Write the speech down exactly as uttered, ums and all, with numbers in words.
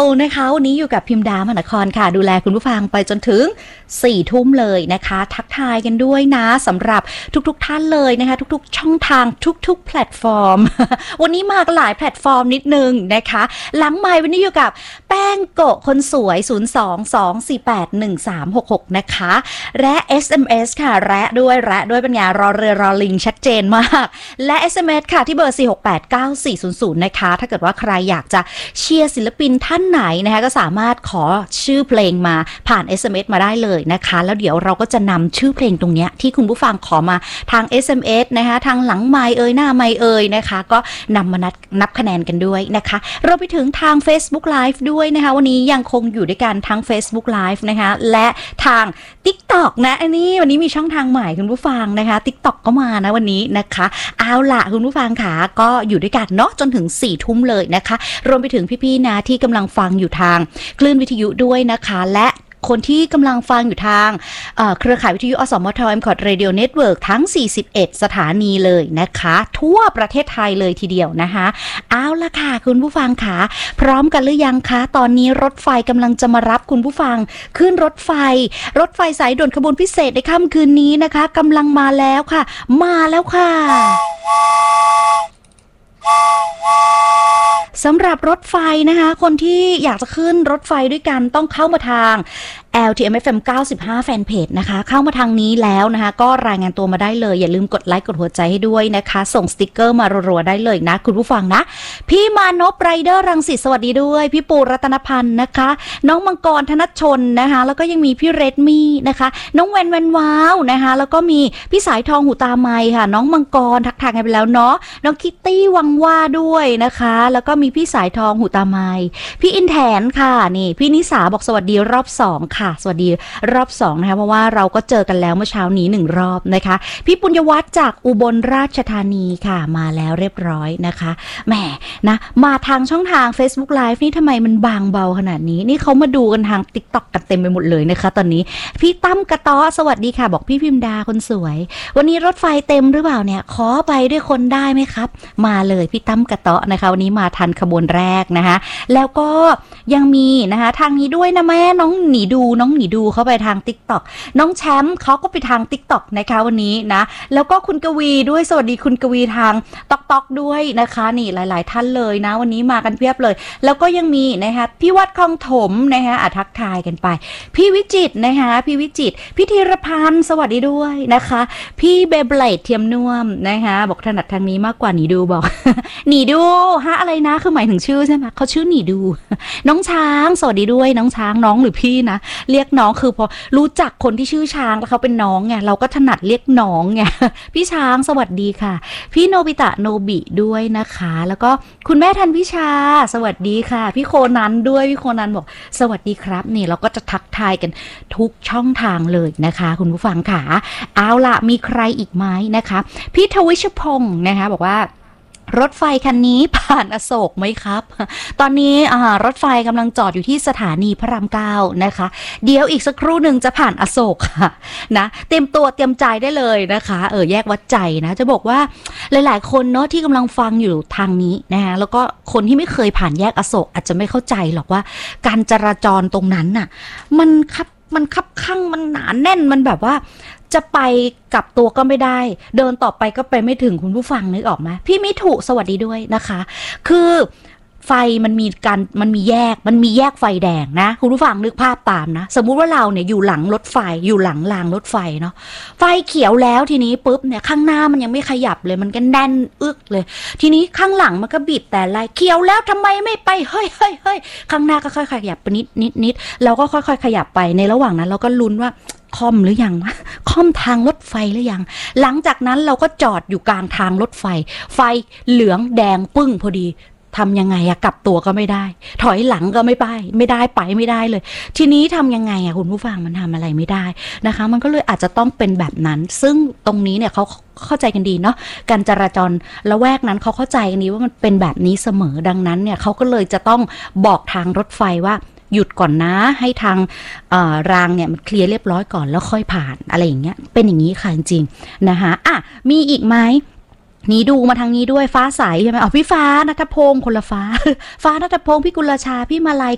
นะคะวันนี้อยู่กับพิมดามหานครค่ะดูแลคุณผู้ฟังไปจนถึงสี่ทุ่มเลยนะคะทักทายกันด้วยนะสำหรับทุกๆท่านเลยนะคะทุกๆช่องทางทุกๆแพลตฟอร์ม วันนี้มากันหลายแพลตฟอร์มนิดนึงนะคะหลังไมค์วันนี้อยู่กับแป้งโกะคนสวยศูนย์ สอง สอง สี่ แปด หนึ่ง สาม หก หกนะคะและ เอส เอ็ม เอส ค่ะและด้วยและด้วยเป็นไงรอเรือรอลิงชัดเจนมากและ เอส เอ็ม เอส ค่ะที่เบอร์สี่ หก แปด เก้า สี่ ศูนย์ ศูนย์นะคะถ้าเกิดว่าใครอยากจะเชียร์ศิลปินท่านไหนนะคะก็สามารถขอชื่อเพลงมาผ่าน เอส เอ็ม เอส มาได้เลยนะคะแล้วเดี๋ยวเราก็จะนำชื่อเพลงตรงเนี้ยที่คุณผู้ฟังขอมาทาง เอส เอ็ม เอส นะคะทางหลังไมค์เอ่ยหน้าไมค์เอ่ยนะคะก็นำมานับนับคะแนนกันด้วยนะคะเราไปถึงทาง Facebook Live ด้วยนะคะวันนี้ยังคงอยู่ด้วยกันทั้ง Facebook Live นะคะและทาง TikTok นะอันนี้วันนี้มีช่องทางใหม่คุณผู้ฟังนะคะ TikTok ก็มานะวันนี้นะคะเอาล่ะคุณผู้ฟังค่ะก็อยู่ด้วยกันเนาะจนถึงสี่ทุ่มเลยนะคะรวมไปถึงพี่ๆนะที่กำลังฟังอยู่ทางคลื่นวิทยุด้วยนะคะและคนที่กำลังฟังอยู่ทางเอ่อเครือข่ายวิทยุอสมท เอ็ม คอท Radio Network ทั้งสี่สิบเอ็ดสถานีเลยนะคะทั่วประเทศไทยเลยทีเดียวนะคะเอาล่ะค่ะคุณผู้ฟังค่ะพร้อมกันหรือยังคะตอนนี้รถไฟกำลังจะมารับคุณผู้ฟังขึ้นรถไฟรถไฟสายด่วนขบวนพิเศษในค่ำคืนนี้นะคะกำลังมาแล้วค่ะมาแล้วค่ะสำหรับรถไฟนะคะคนที่อยากจะขึ้นรถไฟด้วยกันต้องเข้ามาทาง แอล ที เอ็ม เอฟ เอ็ม เก้าสิบห้า แฟนเพจนะคะเข้ามาทางนี้แล้วนะคะก็รายงานตัวมาได้เลยอย่าลืมกดไลค์กดหัวใจให้ด้วยนะคะส่งสติกเกอร์มารัวๆได้เลยนะคุณผู้ฟังนะพี่มานพไรเดอร์รังสิตสวัสดีด้วยพี่ปูรัตนพันธ์นะคะน้องมังกรธนชนนะคะแล้วก็ยังมีพี่เรดมี่นะคะน้องแวนแวนว้าวนะคะแล้วก็มีพี่สายทองหูตาไมค่ะน้องมังกรทักทายกันไปแล้วเนาะน้องคิตตี้วังว่าด้วยนะคะแล้วก็มีพี่สายทองหูตาไมพี่อินแทนค่ะนี่พี่นิสาบอกสวัสดีรอบสองค่ะสวัสดีรอบสองนะคะเพราะว่าเราก็เจอกันแล้วเมื่อเช้านี้หนึ่งรอบนะคะพี่ปุญญวัฒน์จากอุบลราชธานีค่ะมาแล้วเรียบร้อยนะคะแหมนะมาทางช่องทาง Facebook Live นี่ทำไมมันบางเบาขนาดนี้นี่เขามาดูกันทาง TikTok กันเต็มไปหมดเลยนะคะตอนนี้พี่ตั้มกระต้อสวัสดีค่ะบอกพี่พิมดาคนสวยวันนี้รถไฟเต็มหรือเปล่าเนี่ยขอไปด้วยคนได้ไหมครับมาเลยพี่ตั้มกระต้อนะคะวันนี้มาทันขบวนแรกนะคะแล้วก็ยังมีนะคะทางนี้ด้วยนะแม่น้องหนีดูน้องหนีดูเขาไปทาง TikTok น้องแชมป์เขาก็ไปทาง TikTok นะคะวันนี้นะแล้วก็คุณกวีด้วยสวัสดีคุณกวีทาง TikTok ด้วยนะคะนี่หลายๆท่านเลยนะวันนี้มากันเพียบเลยแล้วก็ยังมีนะคะพี่วัดคลองถมนะคะอ่ะทักทายกันไปพี่วิจิตรนะคะพี่วิจิตรพี่ธีรพันธ์สวัสดีด้วยนะคะพี่เบเบลดเทียมน่วมนะคะบอกถนัดทางนี้มากกว่าหนีดูบอก หนีดูฮะอะไรนะคือหมายถึงชื่อใช่ไหมเขาชื่อหนีดูน้องช้างสวัสดีด้วยน้องช้างน้องหรือพี่นะเรียกน้องคือพอรู้จักคนที่ชื่อช้างแล้วเขาเป็นน้องไงเราก็ถนัดเรียกน้องไงพี่ช้างสวัสดีค่ะพี่โนบิตะโนบิด้วยนะคะแล้วก็คุณแม่ทันพิชาสวัสดีค่ะพี่โคนันด้วยพี่โคนันบอกสวัสดีครับนี่เราก็จะทักทายกันทุกช่องทางเลยนะคะคุณผู้ฟังค่ะเอาล่ะมีใครอีกไหมนะคะพี่ทวิชพงศ์นะคะบอกว่ารถไฟคันนี้ผ่านอโศกไหมครับตอนนี้รถไฟกำลังจอดอยู่ที่สถานีพระรามเก้านะคะเดี๋ยวอีกสักครู่หนึ่งจะผ่านอโศกค่ะนะเตรียมตัวเตรียมใจได้เลยนะคะเออแยกวัดใจนะจะบอกว่าหลายๆคนเนาะที่กำลังฟังอยู่ทางนี้นะคะแล้วก็คนที่ไม่เคยผ่านแยกอโศกอาจจะไม่เข้าใจหรอกว่าการจราจรตรงนั้นน่ะมันคับมันคับคั่งมันหนาแน่นมันแบบว่าจะไปกลับตัวก็ไม่ได้เดินต่อไปก็ไปไม่ถึงคุณผู้ฟังนึกออกไหมพี่มิถุสวัสดีด้วยนะคะคือไฟมันมีการมันมีแยกมันมีแยกไฟแดงนะคุณผู้ฟังนึกภาพตามนะสมมุติว่าเราเนี่ยอยู่หลังรถไฟอยู่หลังรางรถไฟเนาะไฟเขียวแล้วทีนี้ปุ๊บเนี่ยข้างหน้ามันยังไม่ขยับเลยมันก็แน่นอึกเลยทีนี้ข้างหลังมันก็บีบแต่ไล่เขียวแล้วทำไมไม่ไปเฮ้ยเฮ้ยเฮ้ยข้างหน้าก็ค่อยขยับไปนิดนิดนิดเราก็ค่อยๆขยับไปในระหว่างนั้นเราก็ลุ้นว่าค่อมหรือยังค่อมทางรถไฟหรือยังหลังจากนั้นเราก็จอดอยู่กลางทางรถไฟไฟเหลืองแดงปึ้งพอดีทำยังไงอะกลับตัวก็ไม่ได้ถอยหลังก็ไม่ไปไม่ได้ไปไม่ได้เลยทีนี้ทำยังไงอะคุณผู้ฟังมันทำอะไรไม่ได้นะคะมันก็เลยอาจจะต้องเป็นแบบนั้นซึ่งตรงนี้เนี่ยเขาเข้าใจกันดีเนาะการจราจรละแวกนั้นเขาเข้าใจกันดีว่ามันเป็นแบบนี้เสมอดังนั้นเนี่ยเขาก็เลยจะต้องบอกทางรถไฟว่าหยุดก่อนนะให้ทางรางเนี่ยมันเคลียร์เรียบร้อยก่อนแล้วค่อยผ่านอะไรอย่างเงี้ยเป็นอย่างนี้ค่ะจริงๆนะคะอ่ะมีอีกไหม นี่ดูมาทางนี้ด้วยฟ้าใสใช่ไหมอ๋อพี่ฟ้าณัฐพงศ์คนละฟ้าฟ้าณัฐพงศ์พี่กุลชาพี่มาลัย